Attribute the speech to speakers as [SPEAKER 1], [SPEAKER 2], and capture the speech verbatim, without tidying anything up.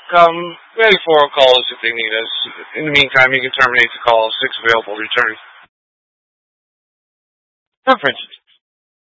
[SPEAKER 1] come ready for our calls if they need us. In the meantime, you can terminate the call. Six available return. Conference